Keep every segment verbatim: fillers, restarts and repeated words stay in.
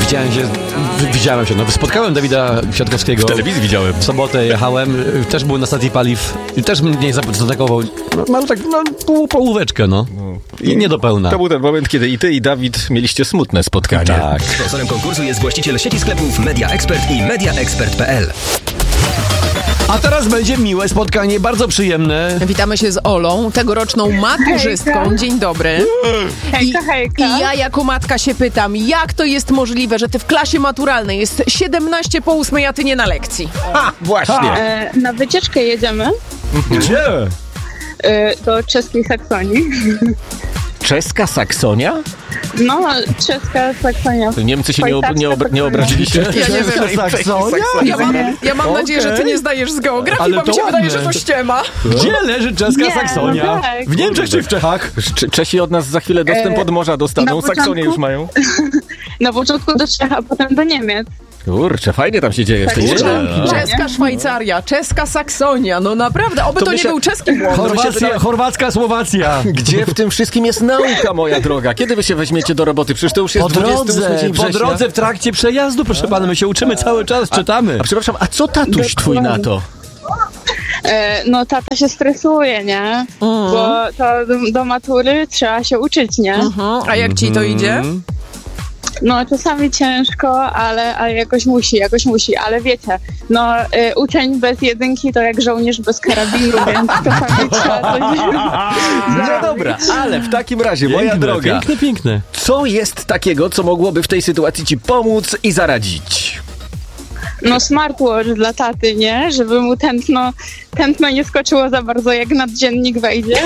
widziałem się, widziałem się, no spotkałem Dawida Kwiatkowskiego. W telewizji widziałem. W sobotę jechałem, też był na stacji paliw i też mnie zaatakował. No, mam tak, no, pół, połóweczkę, no. no. I nie do pełna. To był ten moment, kiedy i ty, i Dawid mieliście smutne spotkanie. Tak. Sponsorem konkursu jest właściciel sieci sklepów Media Expert i media expert kropka p l. A teraz będzie miłe spotkanie, bardzo przyjemne. Witamy się z Olą, tegoroczną maturzystką. Hejka. Dzień dobry. Hejka, hejka. I ja jako matka się pytam, jak to jest możliwe, że ty w klasie maturalnej jest siedemnaście po ósmej, a ty nie na lekcji? Ha, właśnie. E, na wycieczkę jedziemy Gdzie? e, do czeskiej Saksonii. Czeska Saksonia? No, czeska Saksonia. Niemcy się nie, ob- nie, ob- nie obraziliście? Ja nie wiem. Saksonia? Ja mam, ja mam Okay. nadzieję, że ty nie zdajesz z geografii, Ale bo mi to się wydaje, ładne. że to ściema. Gdzie leży czeska Nie, Saksonia? no tak. W Niemczech czy w Czechach? Cze- Czesi od nas za chwilę dostęp E, od morza dostaną, na początku- Saksonię już mają. Na początku do Czech, a potem do Niemiec. Kurczę, fajnie tam się dzieje w tej Tak, ziemi. Czeska Szwajcaria, czeska Saksonia, no naprawdę, oby To to, my nie się- był czeski błąd. Chorwacja, chorwacka Słowacja. Gdzie w tym wszystkim jest nauka, moja droga? Kiedy wy się weźmiecie do roboty? Przecież to już jest Po dwudziesty ósmy drodze, dzień po września. drodze w trakcie przejazdu, proszę pana, my się uczymy cały czas, czytamy. A przepraszam, a co tatuś twój na to? E, no, tata się stresuje, nie? Bo to do, do matury trzeba się uczyć, nie? Mhm. A jak ci to idzie? No, czasami ciężko, ale, ale jakoś musi, jakoś musi. Ale wiecie, no, e, uczeń bez jedynki to jak żołnierz bez karabinu, więc czasami trzeba coś... No dobra, ale w takim razie, moja Piękne, droga, piękne, piękne. co jest takiego, co mogłoby w tej sytuacji ci pomóc i zaradzić? No, smartwatch dla taty, nie? Żeby mu tętno, tętno nie skoczyło za bardzo, jak naddziennik wejdzie.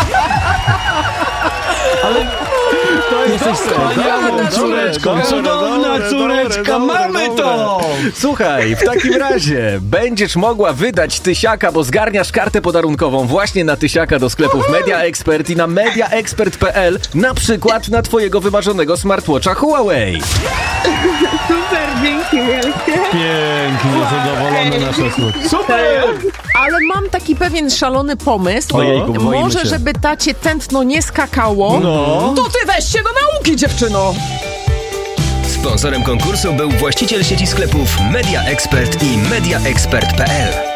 Jesteś wspaniałą córeczką, cudowna córeczka, mamy to! Słuchaj, w takim razie będziesz mogła wydać tysiaka, bo zgarniasz kartę podarunkową właśnie na tysiaka do sklepów Media Expert i na media expert kropka p l, na przykład na twojego wymarzonego smartwatcha Huawei. Super, dzięki wielkie. Pięknie, zadowolone nasze słuch. Super! Ale mam taki pewien szalony pomysł. Ojejku, boimy Może, się. żeby tacie tętno nie skakało, No. to ty weź się do nauki, dziewczyno! Sponsorem konkursu był właściciel sieci sklepów Media Expert i media expert kropka p l.